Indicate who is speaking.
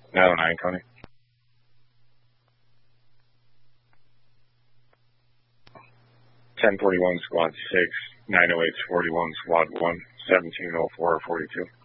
Speaker 1: 909, Coney. 1041, Squad 6, 908, 41, Squad 1, 1704, 42.